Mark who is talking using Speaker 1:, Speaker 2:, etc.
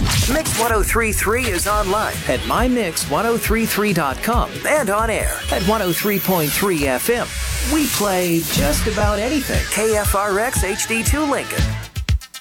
Speaker 1: Mix 1033 is online at mymix1033.com and on air at 103.3 FM. We play just about anything. KFRX HD2 Lincoln.